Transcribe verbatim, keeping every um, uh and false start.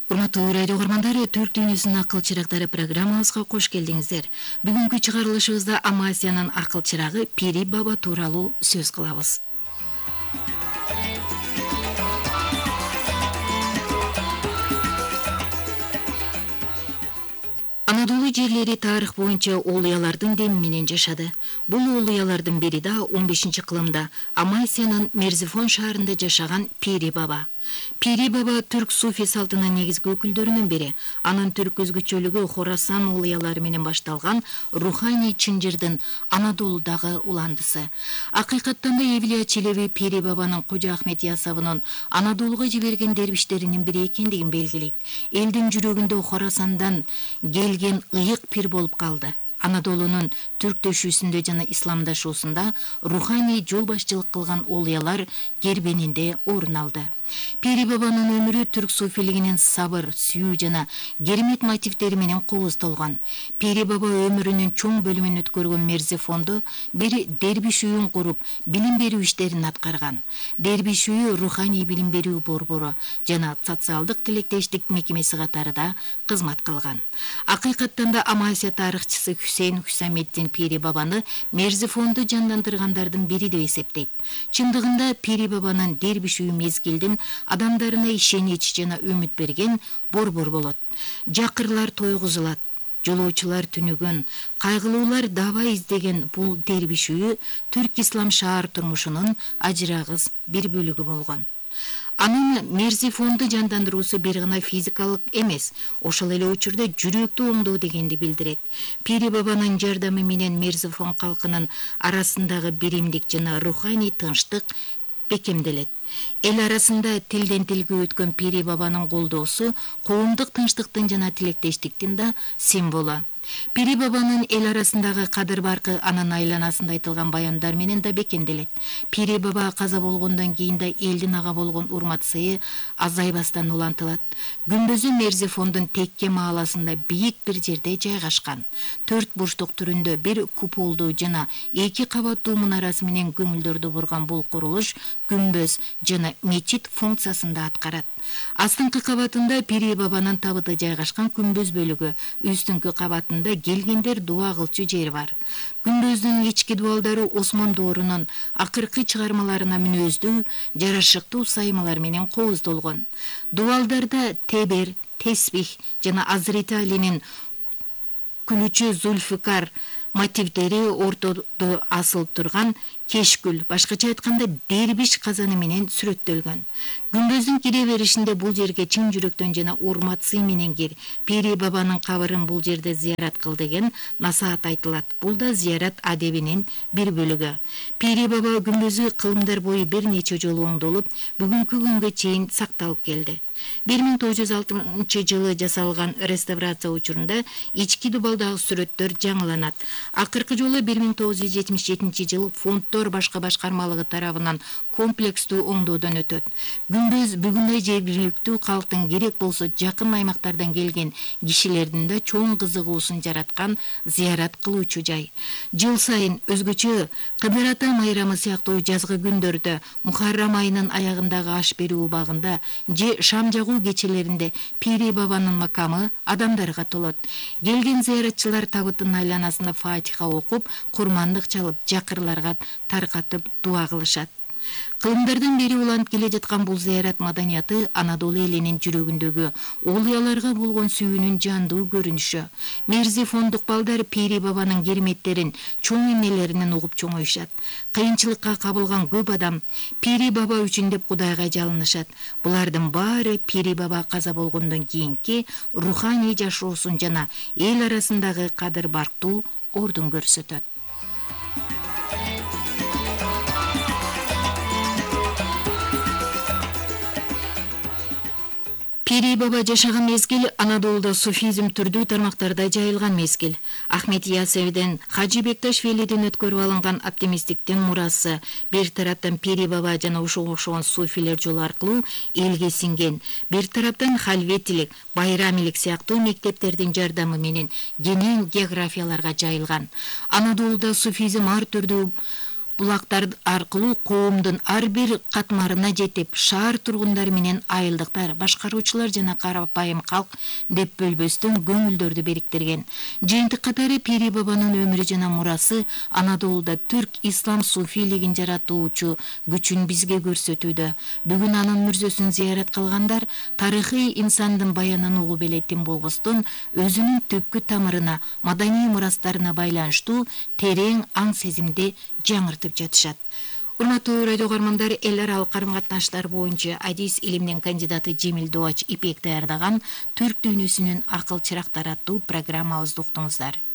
Урматтуу радио көрмандары, Түрк дүйнөсүнүн акыл чырактары программабызга кош келдиңиздер. Бүгүнкү чыгарылышыбызда Амасиянын акыл чырагы Пири Баба тууралуу сөз кылабыз. Анадолу жерлери тарых боюнча улуялардын деми менен жашады. Бул улуялардын бири да он бешинчи кылымда Амасиянын Мерзифон шаарында жашаган Пири Баба. Пири Баба түрк суфи салтынын негизги өкүлдөрүнүн бири. Анын түрк өзгөчөлүгү Хорасан улуялары менен башталган руханий чынжырдын Анадолудагы уландысы. Акыйкаттан да Евлия Челеби Пири Бабанын Кожо Ахмет Ясавынын Анадолуга жиберген дербиштеринин бири экендигин белгилейт. Элдин жүрөгүндө Хорасандан келген ыйык пир болуп калды. Анадолунун түрктөшүүсүндө жана исламдашуусунда руханий жол башчылык кылган улуялар кербенинде орун алды. Пири Бабанын өмүрү түрк суфилигинин сабыр, сүйүү жана керемет мотивдери менен кооздолгон. Пири Баба өмүрүнүн чоң бөлүмүн өткөргөн Мерзифондо бир дербиш үйүн куруп, билим берүү иштерин аткарган. Дербиш үйү руханий билим берүү борбору жана социалдык тилектештик мекемеси катарында кызмат кылган. Акыйкаттан да Амасия тарыхчысы Хусейн Хусаметдин Пири Бабаны Мерзифонду жандандыргандардын бири деп эсептейт. Чындыгында Пири Бабанын дербиш үйү мезгилдин адамдарына ишенич жана үмүт берген борбор болот. Жакырлар тойгузулат, жолоочулар түнүгөн, кайгылуулар даба издеген бул дербиш үйү түрк ислам шаар турмушунун ажырагыс бир бөлүгү болгон. Анын Мерзифонду жандандыруусу бир гана физикалык эмес, ошол эле учурда жүрөктү оңдоо дегенди билдирет. Пири Бабанын жардамы менен Мерзифон калкынын арасындагы биримдик жана руханий тынчтык бекемделет. Эл арасында тилден тилге өткөн Пири Бабанын колдоосу коомдук тынчтыктын жана тилектештиктин да символу. Пири Бабанын эл арасындагы кадыр баркы анын айланасында айтылган баяндар менен да бекемделет. Пири Баба каза болгондон кийин да элдин ага болгон урмат сыйы азайбастан улантылат. Күмбөзү Мерзифондун текке мааласында бийик бир жерде жайгашкан. Төрт бурчтук түрүндө бир куполдуу жана эки кабаттуу мунарасы менен көңүлдөрдү бурган бул курулуш күмбөз жана мечит функциясында аткарат. Астыңкы кабатында Пири Бабанын табыты жайгашкан күмбөз бөлүгү, үстүңкү кабатында келгендер дуа кылчу жер бар. Күмбөздүн ички дуалдары Осмон доорунун акыркы чыгармаларына мүнөздүү, жарашыктуу саймалар менен кооздолгон. Дуалдарда Тебер, Тесбих жана Азрити Алинин күлүчү Зульфикар мотивдери ортодо асылып турган кешкүл, башкача айтканда дербиш казаны менен сүрөттөлгөн. Күмбөздүн кире беришинде бул жерге чын жүрөктөн жана урмат сый менен кир. Пири Бабанын кабырын бул жерде зыярат кыл деген насаат айтылат. Бул да зыярат адебинин бир бөлүгү. Пири Баба күмбөзү кылымдар бою бир нече жолу оңдолуп, бүгүнкү күнгө чейин сакталып келди. бир миң тогуз жүз алтымынчы жылы жасалган реставрация учурунда ички дубалдагы сүрөттөр жаңыланат. Акыркы жолу бир миң тогуз жүз жетимиш жетинчи жылы фонддор башка башкармалыгы тарабынан комплекстүү оңдоодон өтөт. Күмбөз бүгүнкү жергиликтүү калктын керек болсо жакын аймактардан келген кишилердин да чоң кызыгуусун жараткан зыярат кылуучу жай. Жыл сайын өзгөчө Кыдыр ата майрамы сыяктуу жазгы күндөрдө, Мухаррам айынын аягындагы аш берүү убагында же шам жагуу кечелеринде Пири Бабанын макамы адамдарга толот. Келген зыяратчылар табыттын айланасында Фатиха окуп, курмандык чалып, жакырларга таркатып дуа кылышат. Кылымдардан бери уланып келе жаткан бул зыярат маданияты Анадолу элинин жүрөгүндөгү улуяларга болгон сүйүүнүн жандуу көрүнүшү. Мерзифондук балдар Пири Бабанын кереметтерин, чоң эмнелеринен угуп чоңоюшат. Кыйынчылыкка кабылган көп адам Пири Баба үчүн деп Кудайга жалынышат. Булардын баары Пири Баба каза болгондон кийинки руханий жашоосун жана эл арасындагы кадыр барктуу ордун көрсөтөт. Пири Баба жашаган мезгил Анадолуда суфизм түрдүү тармактарда жайылган мезгил. Ахмет Ясевден, Хажи Бекташ Велиден өткөрүп алынган оптимисттиктин мурасы бир тараптан Пири Баба жана ошого окшогон суфилер жолу аркылуу элге сиңген, бир тараптан халветилик, байрамилик сыяктуу мектептердин жардамы менен кеңең географияларга жайылган. Анадолуда суфизм ар түрдүү булактар аркылуу коомдун ар бир катмарына жетип, шаар тургундары менен айылдыктар, башкаруучулар жана карапайым калк деп бөлбөстөн көңүлдөрдү бириктирген. Жыйынтык катары Пири бабанын өмүрү жана мурасы Анадолуда түрк ислам суфийлигин жаратуучу күчүн бизге көрсөтүүдө. Бүгүн анын мүрзөсүн зыярат кылгандар тарыхый инсандын баянын угуп элетин болбостон, өзүнүн түпкү тамырына, маданий мурастарына байланыштуу терең аң сезимди жаңыртып жатышат. Урматтуу радио көрөрмандар, эл аралык карым-катнаштар боюнча адис илиминин кандидаты Жемил Дооч Ипек даярдаган Түрк дүйнөсүнүн акыл чырактары аттуу программабызды уктуңуздар.